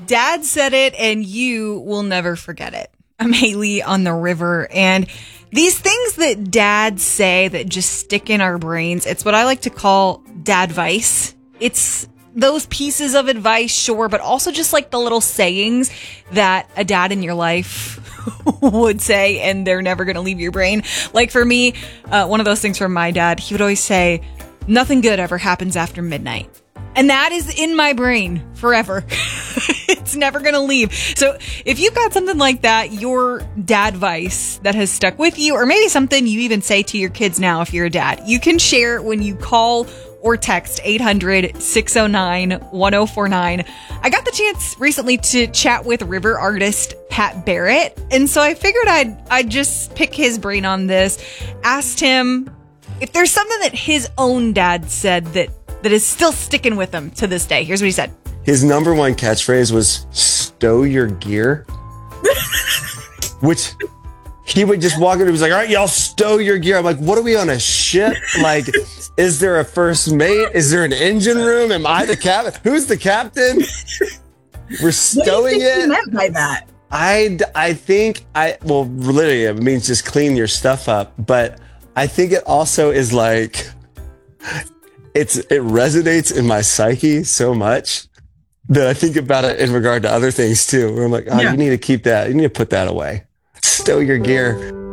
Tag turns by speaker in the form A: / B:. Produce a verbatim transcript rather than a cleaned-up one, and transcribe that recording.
A: Dad said it, and you will never forget it. I'm Haley on the river, and these things that dads say that just stick in our brains, it's what I like to call dadvice. It's those pieces of advice, sure, but also just like the little sayings that a dad in your life would say, and they're never going to leave your brain. Like for me, uh, one of those things from my dad, he would always say, nothing good ever happens after midnight. And that is in my brain forever. It's never going to leave. So if you've got something like that, your dadvice that has stuck with you, or maybe something you even say to your kids now if you're a dad, you can share when you call or text eight hundred, six oh nine, one oh four nine. I got the chance recently to chat with river artist Pat Barrett. And so I figured I'd, I'd just pick his brain on this. Asked him if there's something that his own dad said that that is still sticking with him to this day. Here's what he said.
B: His number one catchphrase was stow your gear, which he would just walk in and he was like, all right, y'all stow your gear. I'm like, what are we on a ship? Like, is there a first mate? Is there an engine room? Am I the captain? Who's the captain? We're stowing
C: what do you think
B: it.
C: he meant by that?
B: I, I think I, well, literally it means just clean your stuff up. But I think it also is like, It's it resonates in my psyche so much that I think about it in regard to other things too. Where I'm like, oh, yeah. You need to keep that. You need to put that away. Stow your gear.